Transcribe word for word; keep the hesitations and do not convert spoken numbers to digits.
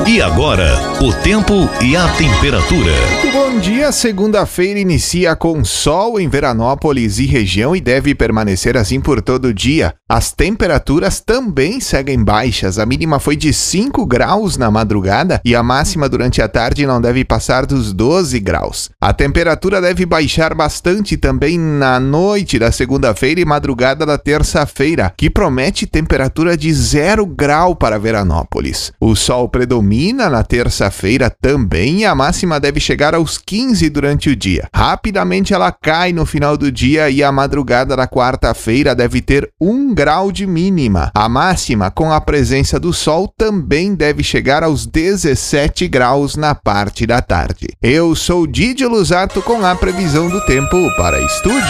E agora, o tempo e a temperatura. Muito bom dia, segunda-feira inicia com sol em Veranópolis e região e deve permanecer assim por todo o dia. As temperaturas também seguem baixas, a mínima foi de cinco graus na madrugada e a máxima durante a tarde não deve passar dos doze graus. A temperatura deve baixar bastante também na noite da segunda-feira e madrugada da terça-feira, que promete temperatura de zero grau para Veranópolis. O sol predomina na terça-feira também e a máxima deve chegar aos quinze durante o dia. Rapidamente ela cai no final do dia e a madrugada da quarta-feira deve ter um grau de mínima. A máxima, com a presença do sol, também deve chegar aos dezessete graus na parte da tarde. Eu sou Didio Luzato com a previsão do tempo para estúdio.